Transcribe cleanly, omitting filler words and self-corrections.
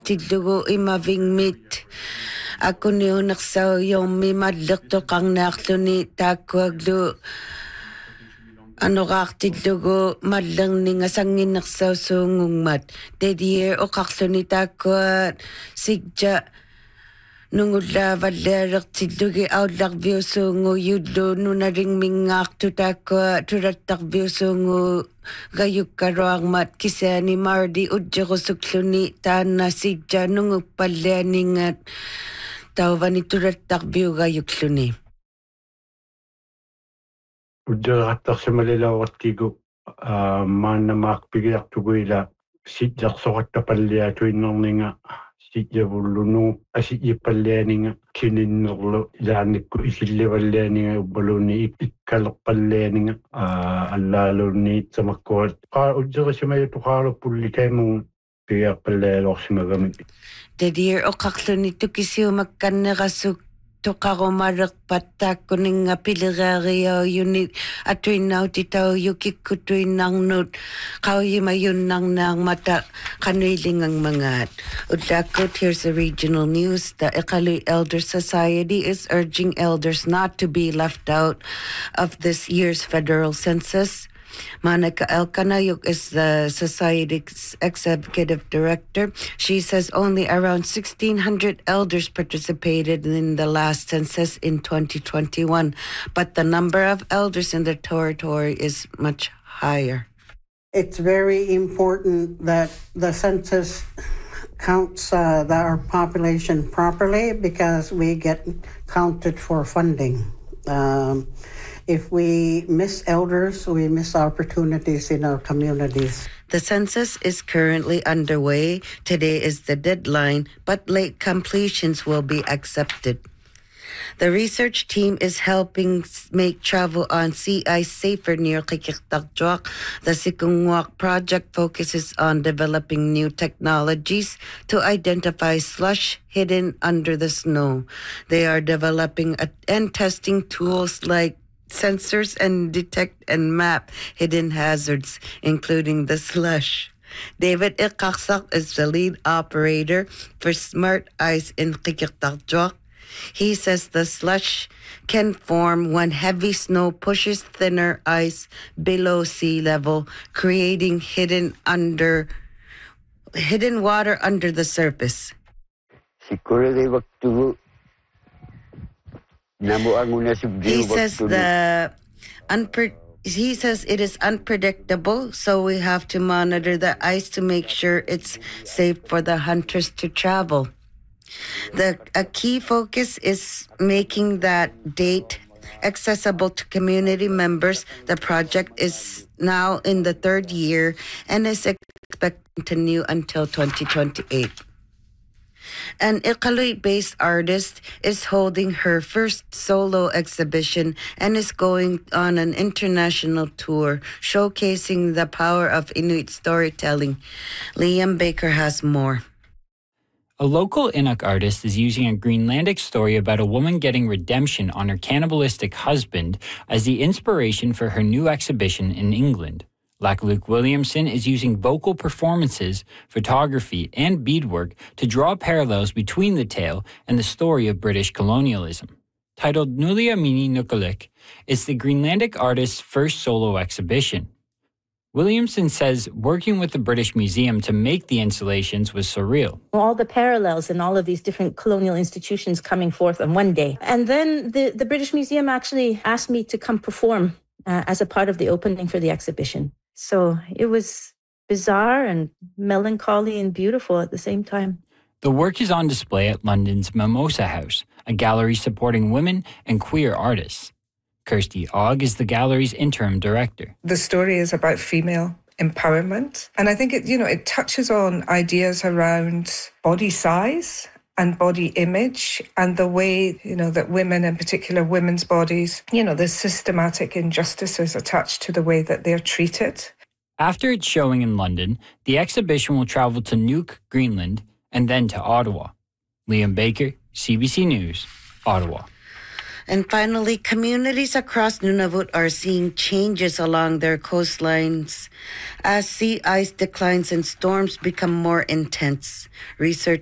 Tillugu imavingmit akuniunaqsau yommi mallertoqarnaarluni taakkuaglu anuqaartillugu mallerninga sanginnersausuungungmat tedier oqarluni taakkuat sigja nungullaavallialertillugi aullarviusuungu yullu nunaringmingaartu taakkua turattarviusuungu gayukkaruarmat kisaani mardi ujjerusukluni taanna sigja nunguppallianingat tauvani turattarviugayukluni ujjerattarsimalilauartigu maannamaaqpigiartuguila sijjarsoqattapalliatuinnerninga sijjavullunu asijjippallianinga kininnerlu ilaannikku isillivallianinga ubbaluni ikkalerpallianinga allaalunni samakkuat ujjerisimayatuqaaruppullikaimun pigiarpallialorsimagami tadir oqarluni tukisiumakkannerasuk toqarumarerpat taakkuninga pilireariauyuni atuinnautitau yukikkutuinnarnut qauyimayunnarnaarmata qanuilingangmangaat ullaakut. Here's the regional news. The Iqaluit Elder Society is urging elders not to be left out of this year's federal census. Monica Elkanayuk is the society's executive director. She says only around 1,600 elders participated in the last census in 2021, but the number of elders in the territory is much higher. It's very important that the census counts our population properly because we get counted for funding. If we miss elders, we miss opportunities in our communities. The census is currently underway. Today is the deadline, but late completions will be accepted. The research team is helping make travel on sea ice safer near Qikiqtarjuaq. The Sikungwaq project focuses on developing new technologies to identify slush hidden under the snow. They are developing and testing tools like sensors and detect and map hidden hazards, including the slush. David Iqaqsaq is the lead operator for Smart Ice in Qikiqtarjuaq. He says the slush can form when heavy snow pushes thinner ice below sea level, creating hidden water under the surface. He says it is unpredictable, so we have to monitor the ice to make sure it's safe for the hunters to travel. A key focus is making that date accessible to community members. The project is now in the third year and is expected to continue until 2028. An Iqaluit-based artist is holding her first solo exhibition and is going on an international tour showcasing the power of Inuit storytelling. Liam Baker has more. A local Inuk artist is using a Greenlandic story about a woman getting redemption on her cannibalistic husband as the inspiration for her new exhibition in England. Luke Williamson is using vocal performances, photography, and beadwork to draw parallels between the tale and the story of British colonialism. Titled Nulia Mini Nukulik, it's the Greenlandic artist's first solo exhibition. Williamson says working with the British Museum to make the installations was surreal. All the parallels in all of these different colonial institutions coming forth on one day. And then the British Museum actually asked me to come perform as a part of the opening for the exhibition. So it was bizarre and melancholy and beautiful at the same time. The work is on display at London's Mimosa House, a gallery supporting women and queer artists. Kirsty Ogg is the gallery's interim director. The story is about female empowerment. And I think it touches on ideas around body size and body image and the way, that women, in particular women's bodies, there's systematic injustices attached to the way that they're treated. After its showing in London, the exhibition will travel to Nuuk, Greenland, and then to Ottawa. Liam Baker, CBC News, Ottawa. And finally, communities across Nunavut are seeing changes along their coastlines as sea ice declines and storms become more intense. Research